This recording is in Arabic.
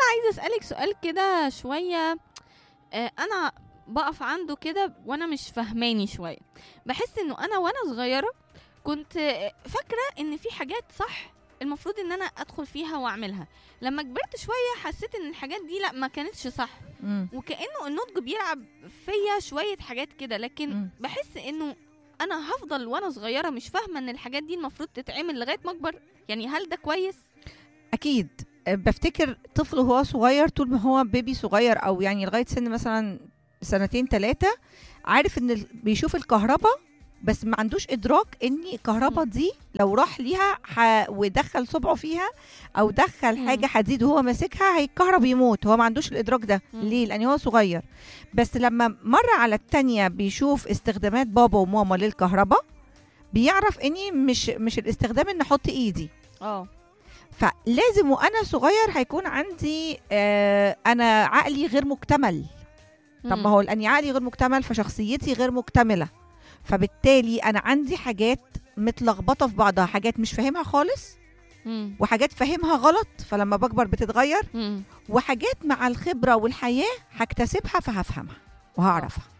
عايزه اسالك سؤال كده شويه، انا بقف عنده كده وانا مش فهماني شويه. بحس انه انا وانا صغيره كنت فاكره ان في حاجات صح المفروض ان انا ادخل فيها واعملها. لما كبرت شويه حسيت ان الحاجات دي لا، ما كانتش صح. وكانه النضج بيلعب فيا شويه حاجات كده، لكن بحس انه انا هفضل وانا صغيره مش فاهمه ان الحاجات دي المفروض تتعمل لغايه ما اكبر. يعني هل ده كويس؟ اكيد. بفتكر طفل وهو صغير، طول ما هو بيبي صغير او يعني لغايه سن مثلا سنتين 3، عارف ان بيشوف الكهرباء بس ما عندوش ادراك ان الكهرباء دي لو راح ليها ودخل صبعه فيها او دخل حاجه حديد وهو ماسكها هيتكهرب يموت. هو ما عندوش الادراك ده. ليه؟ لان هو صغير. بس لما مره على التانية بيشوف استخدامات بابا وماما للكهرباء، بيعرف اني مش الاستخدام ان احط ايدي. فلازم وانا صغير هيكون عندي انا عقلي غير مكتمل. طب ما هو لاني عقلي غير مكتمل فشخصيتي غير مكتمله، فبالتالي انا عندي حاجات متلخبطه في بعضها، حاجات مش فاهمها خالص وحاجات فاهمها غلط فلما بكبر بتتغير، وحاجات مع الخبره والحياه هكتسبها فهفهمها وهعرفها.